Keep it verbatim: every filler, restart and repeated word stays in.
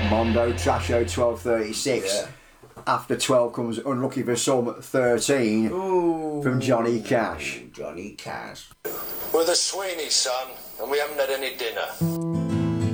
Mondo Trasho twelve thirty-six. Yeah. After twelve comes Unlucky for Some thirteen. Ooh. From Johnny Cash. Johnny Cash. We're the Sweeney, son, and we haven't had any dinner.